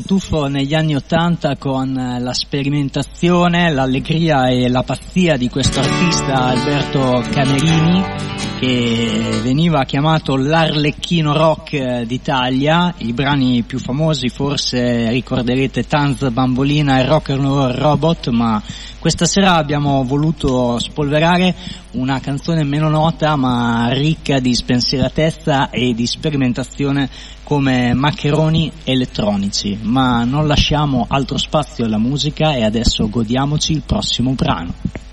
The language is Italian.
tuffo negli anni '80 con la sperimentazione, l'allegria e la pazzia di questo artista Alberto Camerini, che veniva chiamato l'Arlecchino Rock d'Italia. I brani più famosi forse ricorderete Tanz Bambolina e Rock and Roll Robot, ma questa sera abbiamo voluto spolverare una canzone meno nota ma ricca di spensieratezza e di sperimentazione come Maccheroni elettronici. Ma non lasciamo altro spazio alla musica e adesso godiamoci il prossimo brano.